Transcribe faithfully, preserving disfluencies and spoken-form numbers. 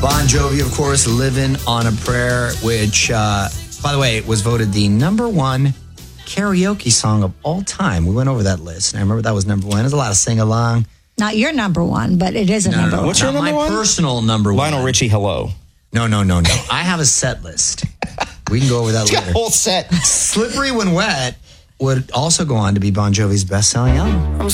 Bon Jovi, of course, Living on a Prayer, which, uh, by the way, was voted the number one karaoke song of all time. We went over that list, and I remember that was number one. There's a lot of sing-along. Not your number one, but it is a No, number no, no. one. What's your Not number my one? personal number one. Lionel Richie, Hello. No, no, no, no. I have a set list. We can go over that It's got later. a whole set. Slippery When Wet would also go on to be Bon Jovi's best-selling album.